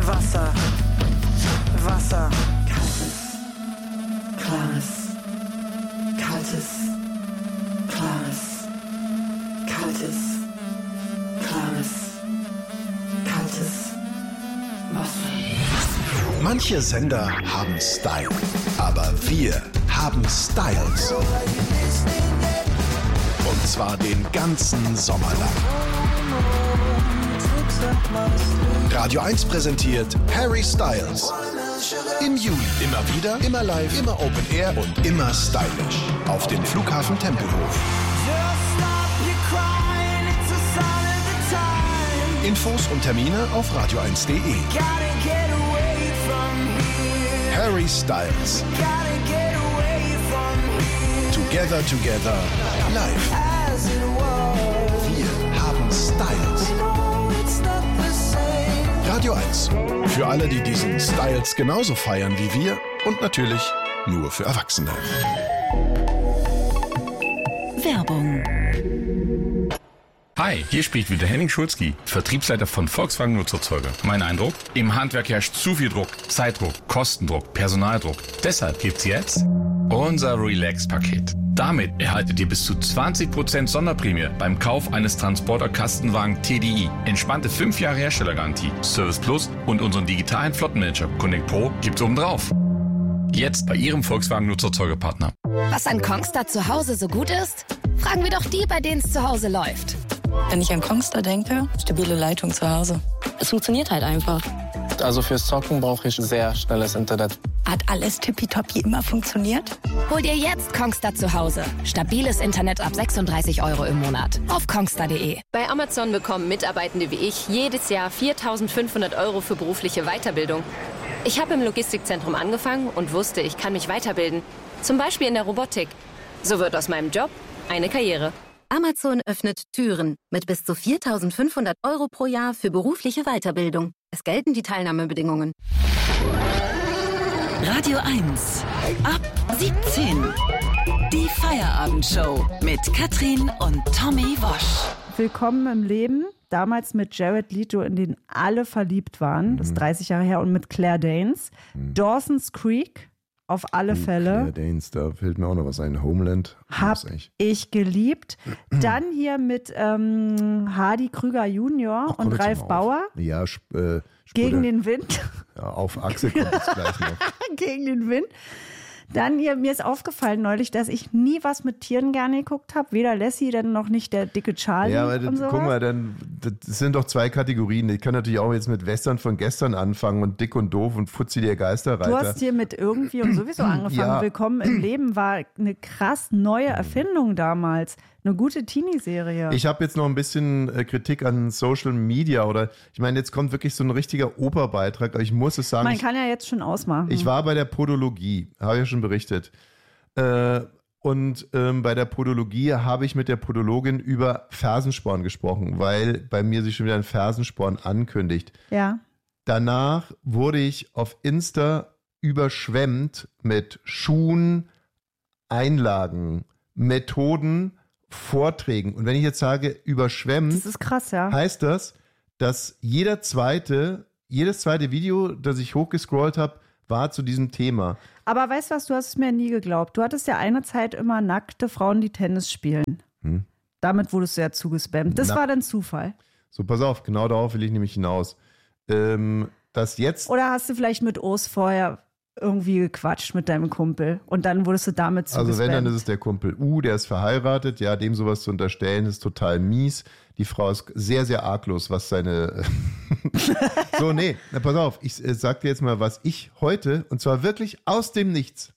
Wasser, Wasser. Kaltes, klares, kaltes, klares, kaltes, klares, kaltes Wasser. Manche Sender haben Style, aber wir haben Styles. Und zwar den ganzen Sommer lang. Radio 1 präsentiert Harry Styles. Im Juli. Immer wieder, immer live, immer Open Air und immer stylisch. Auf dem Flughafen Tempelhof. Infos und Termine auf radio1.de. Harry Styles. Together, together, live. Wir haben Styles. Radio 1. Für alle, die diesen Styles genauso feiern wie wir und natürlich nur für Erwachsene. Werbung. Hi, hier spricht wieder Henning Schulzki, Vertriebsleiter von Volkswagen Nutzerzeuger. Mein Eindruck? Im Handwerk herrscht zu viel Druck, Zeitdruck, Kostendruck, Personaldruck. Deshalb gibt's jetzt unser Relax-Paket. Damit erhaltet ihr bis zu 20% Sonderprämie beim Kauf eines Transporter-Kastenwagen TDI. Entspannte 5 Jahre Herstellergarantie, Service Plus und unseren digitalen Flottenmanager Connect Pro gibt's obendrauf. Jetzt bei Ihrem Volkswagen Nutzerzeugerpartner. Was an Kongstar zu Hause so gut ist? Fragen wir doch die, bei denen es zu Hause läuft. Wenn ich an Kongstar denke, stabile Leitung zu Hause. Es funktioniert halt einfach. Also fürs Zocken brauche ich sehr schnelles Internet. Hat alles tippitoppi immer funktioniert? Hol dir jetzt Kongstar zu Hause. Stabiles Internet ab 36 € im Monat. Auf kongstar.de. Bei Amazon bekommen Mitarbeitende wie ich jedes Jahr 4.500 € für berufliche Weiterbildung. Ich habe im Logistikzentrum angefangen und wusste, ich kann mich weiterbilden. Zum Beispiel in der Robotik. So wird aus meinem Job eine Karriere. Amazon öffnet Türen mit bis zu 4.500 € pro Jahr für berufliche Weiterbildung. Es gelten die Teilnahmebedingungen. Radio 1. Ab 17. Die Feierabendshow mit Katrin und Tommy Wosch. Willkommen im Leben. Damals mit Jared Leto, in den alle verliebt waren. Das ist 30 Jahre her. Und mit Claire Danes. Dawson's Creek. Auf alle Fälle. Claire Danes, da fällt mir auch noch was ein. Homeland. Hab ich geliebt. Dann hier mit Hardy Krüger Junior und Ralf Bauer. Ja, Gegen den Wind. Ja, auf Achse kommt es gleich noch. Gegen den Wind. Dann hier, mir ist aufgefallen neulich, dass ich nie was mit Tieren gerne geguckt habe. Weder Lassie, dann noch nicht der dicke Charlie. Ja, aber guck mal, das sind doch 2 Kategorien. Ich kann natürlich auch jetzt mit Western von gestern anfangen und Dick und Doof und Fuzzi der Geisterreiter. Du hast hier mit irgendwie und sowieso angefangen. Ja. Willkommen im Leben war eine krass neue Erfindung damals. Eine gute Teenie-Serie. Ich habe jetzt noch ein bisschen Kritik an Social Media oder ich meine, jetzt kommt wirklich so ein richtiger Operbeitrag. Ich muss es sagen. Man kann ja jetzt schon ausmachen. Ich war bei der Podologie, habe ich ja schon berichtet. Und bei der Podologie habe ich mit der Podologin über Fersensporn gesprochen, weil bei mir sich schon wieder ein Fersensporn ankündigt. Ja. Danach wurde ich auf Insta überschwemmt mit Schuhen, Einlagen, Methoden, Vorträgen. Und wenn ich jetzt sage überschwemmt, das ist krass, ja. Heißt das, dass jedes zweite Video, das ich hochgescrollt habe, war zu diesem Thema. Aber weißt du was, du hast es mir nie geglaubt. Du hattest ja eine Zeit immer nackte Frauen, die Tennis spielen. Damit wurdest du ja zugespammt. Das war dann Zufall. So, pass auf, genau darauf will ich nämlich hinaus. Dass jetzt... Oder hast du vielleicht mit Urs vorher irgendwie gequatscht mit deinem Kumpel und dann wurdest du damit zugespammt? Also wenn, dann ist es der Kumpel der ist verheiratet. Ja, dem sowas zu unterstellen, ist total mies. Die Frau ist sehr, sehr arglos, was seine... So, pass auf. Ich sag dir jetzt mal, was ich heute, und zwar wirklich aus dem Nichts,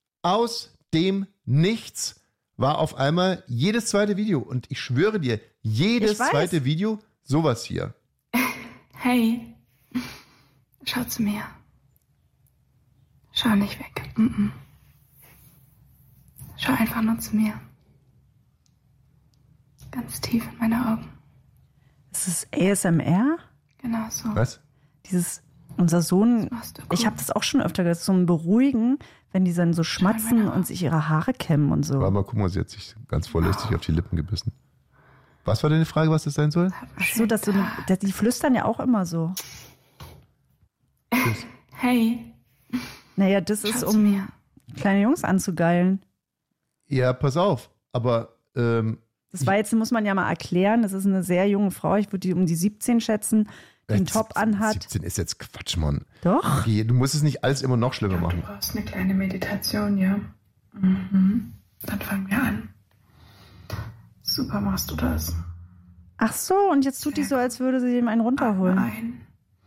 war auf einmal jedes zweite Video. Und ich schwöre dir, jedes zweite Video, sowas hier. Hey, schau zu mir. Schau nicht weg. Schau einfach nur zu mir. Ganz tief in meine Augen. Ist es ASMR? Genau so. Was? Unser Sohn, ich habe das auch schon öfter gesagt, so ein Beruhigen, wenn die dann so schmatzen und sich ihre Haare kämmen und so. Warte mal, guck mal, sie hat sich ganz vorlästig auf die Lippen gebissen. Was war denn die Frage, was das sein soll? Ach so, die flüstern ja auch immer so. das? Hey. Naja, das ist, um kleine Jungs anzugeilen. Ja, pass auf. Aber das war jetzt, muss man ja mal erklären, das ist eine sehr junge Frau, ich würde die um die 17 schätzen, die einen Top anhat. 17 ist jetzt Quatsch, Mann. Doch. Okay, du musst es nicht alles immer noch schlimmer machen. Du brauchst eine kleine Meditation, ja? Mhm. Dann fangen wir an. Super machst du das. Ach so, und jetzt tut die so, als würde sie ihm einen runterholen. Ein.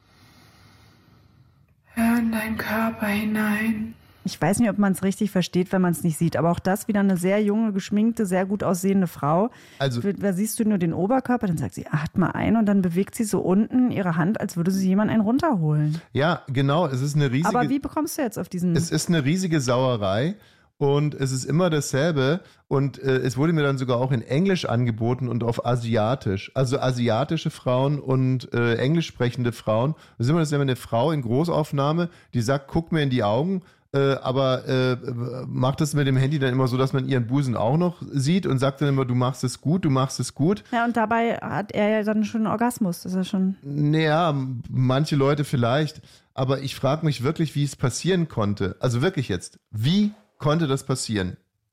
Hör in deinen Körper hinein. Ich weiß nicht, ob man es richtig versteht, wenn man es nicht sieht, aber auch das wieder eine sehr junge, geschminkte, sehr gut aussehende Frau. Also, da siehst du nur den Oberkörper, dann sagt sie, atme ein und dann bewegt sie so unten ihre Hand, als würde sie jemand einen runterholen. Ja, genau, es ist eine riesige... Aber wie bekommst du jetzt auf diesen... Es ist eine riesige Sauerei. Und es ist immer dasselbe und es wurde mir dann sogar auch in Englisch angeboten und auf Asiatisch. Also asiatische Frauen und englisch sprechende Frauen. Das ist immer dasselbe, eine Frau in Großaufnahme, die sagt, guck mir in die Augen, aber macht das mit dem Handy dann immer so, dass man ihren Busen auch noch sieht und sagt dann immer, du machst es gut, du machst es gut. Ja, und dabei hat er ja dann schon einen Orgasmus. Das ist ja schon... Naja, manche Leute vielleicht. Aber ich frage mich wirklich, wie es passieren konnte. Also wirklich jetzt, wie konnte das passieren?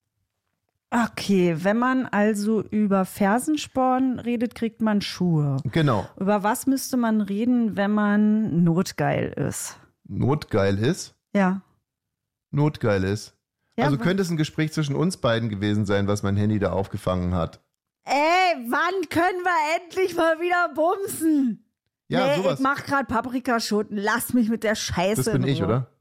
Okay, wenn man also über Fersensporn redet, kriegt man Schuhe. Genau. Über was müsste man reden, wenn man notgeil ist? Notgeil ist? Ja. Notgeil ist? Ja, also könnte es ein Gespräch zwischen uns beiden gewesen sein, was mein Handy da aufgefangen hat. Ey, wann können wir endlich mal wieder bumsen? Ja, nee, sowas. Ich mach gerade Paprikaschoten, lass mich mit der Scheiße Das bin in ich, Ruhe. oder?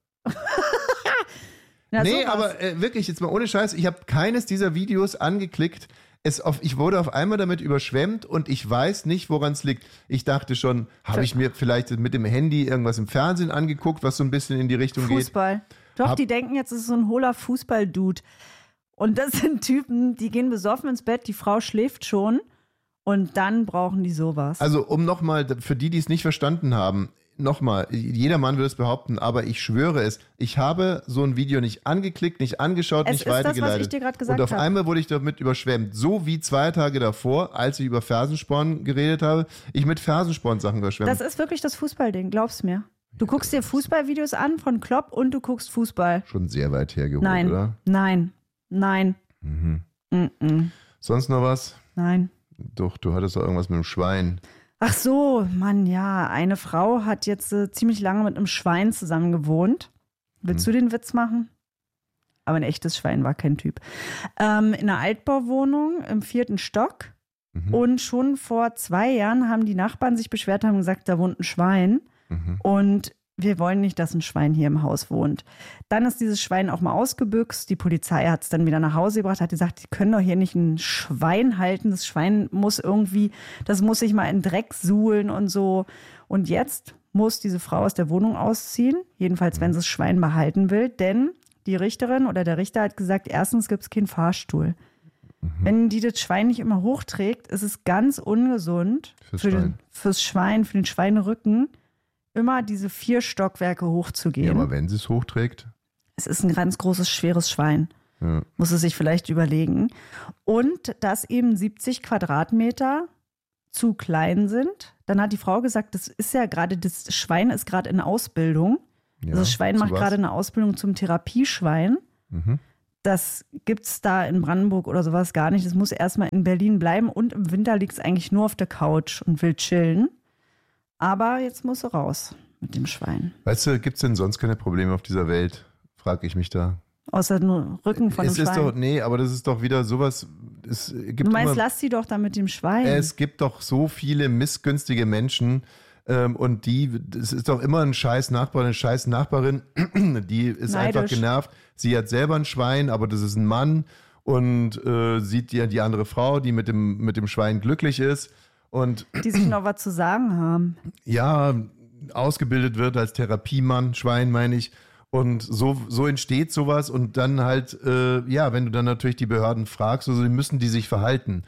Ja, nee, sowas. aber wirklich, jetzt mal ohne Scheiß, ich habe keines dieser Videos angeklickt. Ich wurde auf einmal damit überschwemmt und ich weiß nicht, woran es liegt. Ich dachte schon, habe ich mir vielleicht mit dem Handy irgendwas im Fernsehen angeguckt, was so ein bisschen in die Richtung Fußball. Doch, die denken jetzt, es ist so ein hohler Fußball-Dude. Und das sind Typen, die gehen besoffen ins Bett, die Frau schläft schon und dann brauchen die sowas. Also um nochmal, für die es nicht verstanden haben, nochmal, jeder Mann würde es behaupten, aber ich schwöre es, ich habe so ein Video nicht angeklickt, nicht angeschaut, nicht weitergeleitet. Das, was ich dir gerade gesagt und auf einmal wurde ich damit überschwemmt. So wie 2 Tage davor, als ich über Fersensporn geredet habe, ich mit Fersensporn-Sachen überschwemmt. Das ist wirklich das Fußballding, glaub's mir. Du guckst dir Fußballvideos an von Klopp und du guckst Fußball. Schon sehr weit hergeholt, Nein, oder? Nein. Sonst noch was? Nein. Doch, du hattest doch irgendwas mit dem Schwein. Ach so, Mann, ja. Eine Frau hat jetzt ziemlich lange mit einem Schwein zusammen gewohnt. Willst du den Witz machen? Aber ein echtes Schwein war kein Typ. In einer Altbauwohnung im 4. Stock. Und schon vor 2 Jahren haben die Nachbarn sich beschwert, haben gesagt, da wohnt ein Schwein. Und wir wollen nicht, dass ein Schwein hier im Haus wohnt. Dann ist dieses Schwein auch mal ausgebüxt. Die Polizei hat es dann wieder nach Hause gebracht, hat gesagt, die können doch hier nicht ein Schwein halten. Das Schwein muss das muss sich mal in Dreck suhlen und so. Und jetzt muss diese Frau aus der Wohnung ausziehen. Jedenfalls, wenn sie das Schwein behalten will. Denn die Richterin oder der Richter hat gesagt, erstens gibt es keinen Fahrstuhl. Wenn die das Schwein nicht immer hochträgt, ist es ganz ungesund fürs Schwein, für den Schweinerücken, immer diese 4 Stockwerke hochzugehen. Ja, aber wenn sie es hochträgt? Es ist ein ganz großes, schweres Schwein. Ja. Muss es sich vielleicht überlegen. Und dass eben 70 Quadratmeter zu klein sind. Dann hat die Frau gesagt, das Schwein ist gerade in Ausbildung. Ja, also das Schwein macht gerade eine Ausbildung zum Therapieschwein. Das gibt es da in Brandenburg oder sowas gar nicht. Das muss erstmal in Berlin bleiben und im Winter liegt es eigentlich nur auf der Couch und will chillen. Aber jetzt muss sie raus mit dem Schwein. Weißt du, gibt es denn sonst keine Probleme auf dieser Welt? Frage ich mich da. Außer nur Rücken von dem Schwein. Nee, aber das ist doch wieder sowas. Du meinst, lass sie doch da mit dem Schwein. Es gibt doch so viele missgünstige Menschen und das ist doch immer ein scheiß Nachbar, eine scheiß Nachbarin, die ist neidisch. Einfach genervt. Sie hat selber ein Schwein, aber das ist ein Mann und sieht ja die andere Frau, die mit dem Schwein glücklich ist. Und die sich noch was zu sagen haben. Ja, ausgebildet wird als Therapiemann, Schwein meine ich. Und so entsteht sowas und dann halt, wenn du dann natürlich die Behörden fragst, also müssen die sich verhalten.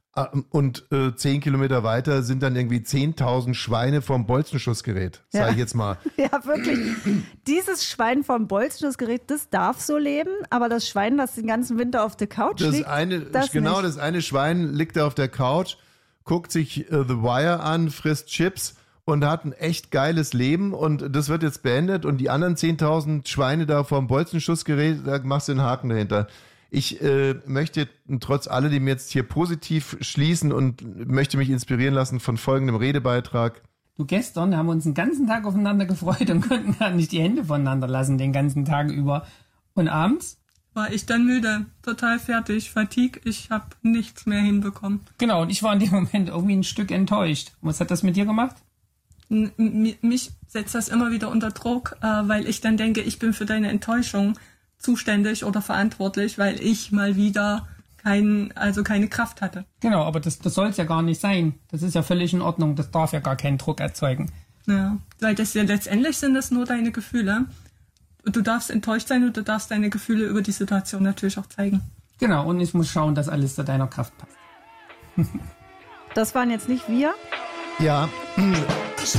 Und 10 Kilometer weiter sind dann irgendwie 10.000 Schweine vom Bolzenschussgerät, sage ich jetzt mal. Ja, wirklich. Dieses Schwein vom Bolzenschussgerät, das darf so leben, aber das Schwein, das den ganzen Winter auf der Couch liegt, das eine Schwein liegt da auf der Couch, guckt sich The Wire an, frisst Chips und hat ein echt geiles Leben und das wird jetzt beendet und die anderen 10.000 Schweine da vorm Bolzenschussgerät, da machst du den Haken dahinter. Ich möchte trotz alledem jetzt hier positiv schließen und möchte mich inspirieren lassen von folgendem Redebeitrag. Du, gestern haben wir uns den ganzen Tag aufeinander gefreut und konnten gar nicht die Hände voneinander lassen den ganzen Tag über. Und abends? War ich dann müde, total fertig, Fatigue, ich habe nichts mehr hinbekommen. Genau, und ich war in dem Moment irgendwie ein Stück enttäuscht. Was hat das mit dir gemacht? Mich setzt das immer wieder unter Druck, weil ich dann denke, ich bin für deine Enttäuschung zuständig oder verantwortlich, weil ich mal wieder keine Kraft hatte. Genau, aber das soll es ja gar nicht sein. Das ist ja völlig in Ordnung, das darf ja gar keinen Druck erzeugen. Ja, weil das ja letztendlich sind das nur deine Gefühle. Du darfst enttäuscht sein und du darfst deine Gefühle über die Situation natürlich auch zeigen. Genau, und ich muss schauen, dass alles zu deiner Kraft passt. Das waren jetzt nicht wir? Ja,